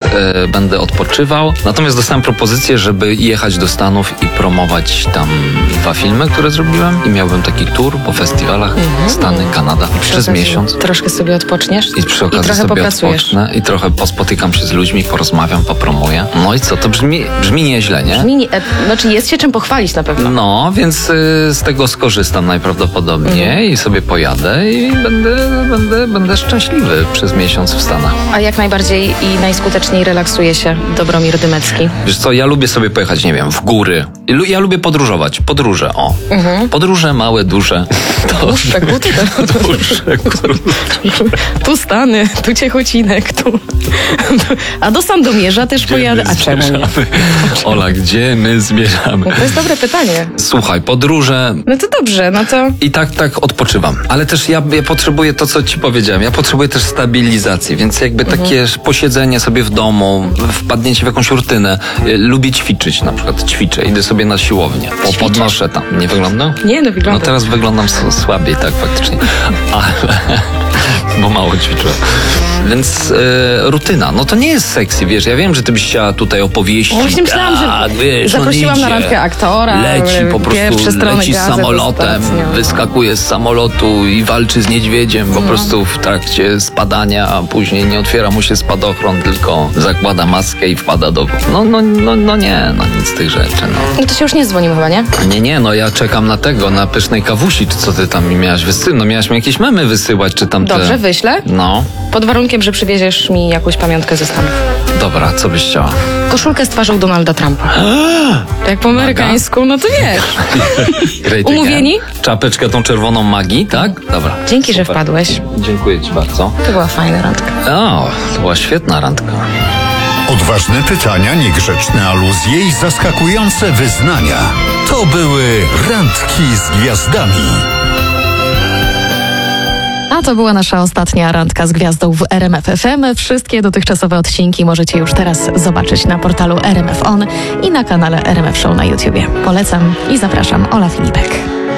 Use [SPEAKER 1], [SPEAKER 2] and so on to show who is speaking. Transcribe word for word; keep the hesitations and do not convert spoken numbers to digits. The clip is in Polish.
[SPEAKER 1] e, będę odpoczywał. Natomiast dostałem propozycję, żeby jechać do Stanów i promować tam dwa filmy, które zrobiłem. I miałbym taki tour po festiwalach mm-hmm. Stany, Kanada przez miesiąc.
[SPEAKER 2] Troszkę sobie odpoczniesz
[SPEAKER 1] i przy okazji
[SPEAKER 2] i trochę
[SPEAKER 1] sobie
[SPEAKER 2] popracujesz.
[SPEAKER 1] Odpocznę i trochę pospotykam się z ludźmi, porozmawiam, popromuję. No i co, to brzmi, brzmi nieźle, nie?
[SPEAKER 2] Brzmi, e, znaczy jest się czym pochwalić na pewno.
[SPEAKER 1] No, więc y, z tego skorzystam najprawdopodobniej mm. i sobie pojadę i będę, będę, będę szczęśliwy przez miesiąc w Stanach.
[SPEAKER 2] A jak najbardziej i najskuteczniej relaksuje się Dobromir Dymecki?
[SPEAKER 1] Wiesz co, ja lubię sobie pojechać, nie wiem, w góry. Ja lubię podróżować. Podróże, o. Mhm. Podróże małe, duże.
[SPEAKER 2] To... Dłuższe, kuty.
[SPEAKER 1] Dłuższe,
[SPEAKER 2] Tu Stany, tu Ciechocinek, tu... A do Sandomierza też
[SPEAKER 1] gdzie
[SPEAKER 2] pojadę. A czemu nie?
[SPEAKER 1] Ola, gdzie my zmierzamy?
[SPEAKER 2] No to jest dobre pytanie.
[SPEAKER 1] Słuchaj, podróże...
[SPEAKER 2] No to dobrze, no to...
[SPEAKER 1] I tak, tak odpoczywam. Ale też ja, ja potrzebuję to, co ci powiedziałem. Ja potrzebuję też stabilizacji, więc jakby mhm. takie posiedzenie sobie w domu, wpadnięcie w jakąś rutynę. Lubię ćwiczyć na przykład. Ćwiczę, idę sobie na siłownię. Po, podnoszę tam. Nie wygląda?
[SPEAKER 2] Nie, no wygląda.
[SPEAKER 1] No teraz wyglądam słabiej, tak faktycznie. Ale... Bo mało ćwiczyłem. Więc e, rutyna. No to nie jest sexy, wiesz. Ja wiem, że ty byś chciała tutaj opowieści.
[SPEAKER 2] No właśnie myślałam,
[SPEAKER 1] tak,
[SPEAKER 2] że
[SPEAKER 1] wiesz,
[SPEAKER 2] zaprosiłam
[SPEAKER 1] on
[SPEAKER 2] na randkę aktora.
[SPEAKER 1] Leci po prostu, leci samolotem, wyskakuje z samolotu i walczy z niedźwiedziem po no. prostu w trakcie spadania, a później nie otwiera mu się spadochron, tylko zakłada maskę i wpada do... No, no, no, no nie, no nic z tych rzeczy. No.
[SPEAKER 2] no to się już nie dzwonimy chyba, nie?
[SPEAKER 1] Nie, nie, no ja czekam na tego, na pysznej kawusi, czy co ty tam mi miałaś wysyłać? No miałaś mi jakieś memy wysyłać, czy tam te...
[SPEAKER 2] Dobrze, wyślę.
[SPEAKER 1] No.
[SPEAKER 2] Pod warunkiem, że przywieziesz mi jakąś pamiątkę ze Stanów.
[SPEAKER 1] Dobra, co byś chciała?
[SPEAKER 2] Koszulkę z twarzą Donalda Trumpa. Jak po amerykańsku, no to wiesz. Umówieni?
[SPEAKER 1] Czapeczkę tą czerwoną magii, tak? Dobra.
[SPEAKER 2] Dzięki, super, że wpadłeś.
[SPEAKER 1] Dziękuję ci bardzo.
[SPEAKER 2] To była fajna randka.
[SPEAKER 1] O, to była świetna randka.
[SPEAKER 3] Odważne pytania, niegrzeczne aluzje i zaskakujące wyznania. To były Randki z Gwiazdami.
[SPEAKER 2] A to była nasza ostatnia randka z gwiazdą w R M F F M. Wszystkie dotychczasowe odcinki możecie już teraz zobaczyć na portalu R M F On i na kanale R M F Show na YouTubie. Polecam i zapraszam. Ola Filipek.